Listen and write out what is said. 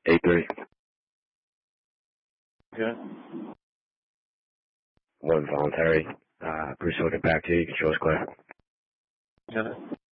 A3. Okay. 1 voluntary. Bruce will get back to you. Control's clear. Got it.